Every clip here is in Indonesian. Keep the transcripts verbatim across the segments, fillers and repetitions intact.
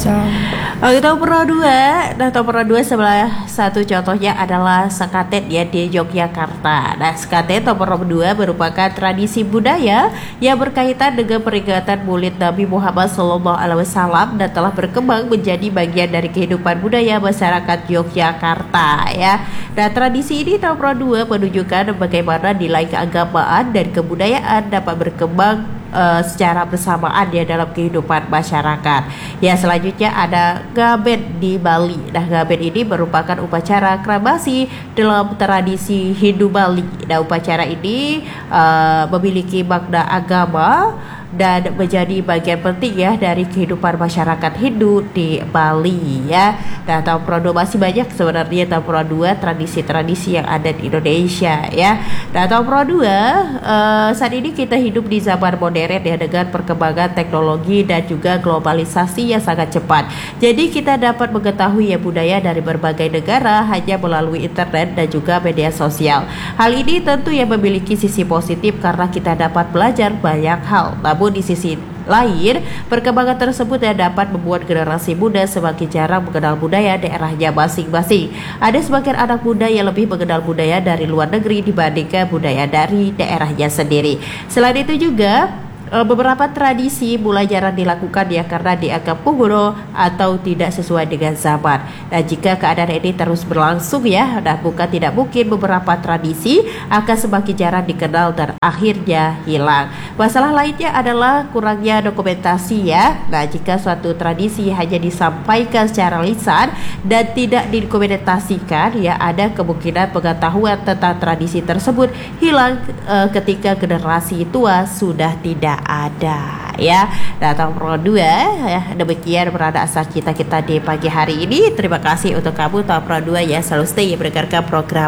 Oke, tahun Pro dua, nah tahun Pro dua sebelah satu contohnya adalah sekaten ya di Yogyakarta. Nah, sekaten tahun Pro dua merupakan tradisi budaya yang berkaitan dengan peringatan Maulid Nabi Muhammad Shallallahu Alaihi Wasallam dan telah berkembang menjadi bagian dari kehidupan budaya masyarakat Yogyakarta ya. Nah, tradisi ini tahun Pro dua menunjukkan bagaimana nilai keagamaan dan kebudayaan dapat berkembang uh, secara bersamaan ya dalam kehidupan masyarakat. Ya, selanjutnya ada Ngaben di Bali. Nah, Ngaben ini merupakan upacara kremasi dalam tradisi Hindu Bali. Nah, upacara ini uh, memiliki makna agama dan menjadi bagian penting ya dari kehidupan masyarakat Hindu di Bali ya. Nah, tahun Pro dua masih banyak sebenarnya tahun Pro dua tradisi-tradisi yang ada di Indonesia ya. Nah, tahun Pro dua uh, saat ini kita hidup di zaman modern ya dengan perkembangan teknologi dan juga globalisasi yang sangat cepat. Jadi kita dapat mengetahui ya budaya dari berbagai negara hanya melalui internet dan juga media sosial. Hal ini tentu yang memiliki sisi positif karena kita dapat belajar banyak hal. Namun di sisi lain, perkembangan tersebut yang dapat membuat generasi muda semakin jarang mengenal budaya daerahnya masing-masing. Ada sebagian anak muda yang lebih mengenal budaya dari luar negeri dibandingkan budaya dari daerahnya sendiri. Selain itu juga beberapa tradisi mulai jarang dilakukan ya karena dianggap kuno atau tidak sesuai dengan zaman. Nah, jika keadaan ini terus berlangsung ya, nah bukan tidak mungkin beberapa tradisi akan semakin jarang dikenal dan akhirnya hilang. Masalah lainnya adalah kurangnya dokumentasi ya. Nah, jika suatu tradisi hanya disampaikan secara lisan dan tidak didokumentasikan ya, ada kemungkinan pengetahuan tentang tradisi tersebut hilang e, ketika generasi tua sudah tidak ada ya. Nah, tahun Pro dua ya, demikian berada asal cita kita di pagi hari ini. Terima kasih untuk kamu tahun Pro dua ya, selalu stay mendengarkan program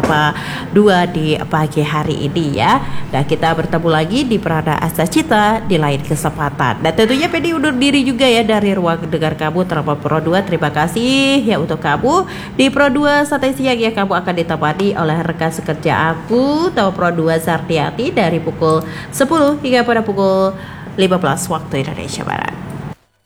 dua di pagi hari ini ya. Nah, kita bertemu lagi di Berada Asal Cita di lain kesempatan. Dan tentunya Pedi undur diri juga ya dari ruang dengar kamu terhadap Pro dua. Terima kasih ya untuk kamu di Pro dua santai siang ya, kamu akan ditemani oleh rekan sekerja aku tahun Pro dua Sardiati dari pukul sepuluh hingga pada pukul lima belas waktu Indonesia Barat.